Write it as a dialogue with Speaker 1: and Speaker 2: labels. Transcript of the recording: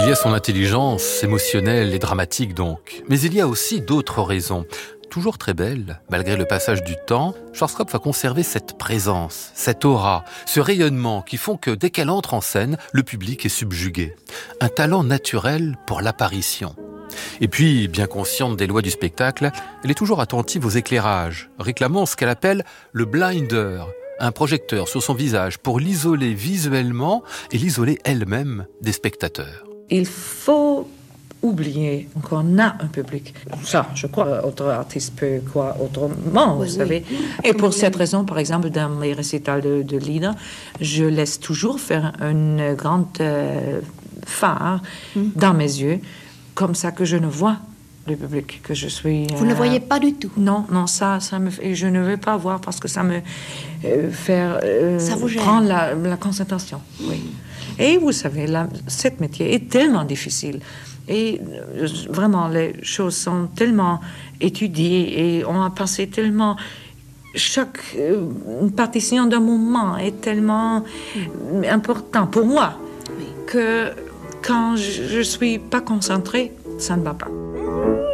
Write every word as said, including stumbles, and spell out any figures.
Speaker 1: Il y a son intelligence émotionnelle et dramatique donc. Mais il y a aussi d'autres raisons. Toujours très belle, malgré le passage du temps, Schwarzkopf a conservé cette présence, cette aura, ce rayonnement qui font que dès qu'elle entre en scène, le public est subjugué. Un talent naturel pour l'apparition. Et puis, bien consciente des lois du spectacle, elle est toujours attentive aux éclairages, réclamant ce qu'elle appelle le blinder, un projecteur sur son visage pour l'isoler visuellement et l'isoler elle-même des spectateurs.
Speaker 2: Il faut oublier qu'on a un public. Ça, je crois, autre artiste peut quoi autrement,
Speaker 3: oui,
Speaker 2: vous savez.
Speaker 3: Oui.
Speaker 2: Et pour cette raison, par exemple, dans les récitals de, de Lina, je laisse toujours faire une grande euh, phare mm. dans mes yeux, comme ça que je ne vois le public, que je suis...
Speaker 3: Vous euh, ne voyez pas du tout?
Speaker 2: Non, non, ça, ça me fait, je ne veux pas voir parce que ça me euh, fait euh,
Speaker 3: ça vous gêne.
Speaker 2: prendre la, la concentration. Oui. Et vous savez, la, cet métier est tellement difficile. Et euh, vraiment, les choses sont tellement étudiées et on a passé tellement... Chaque euh, partition d'un moment est tellement mm. important pour moi oui. que quand je ne suis pas concentrée, ça ne va pas.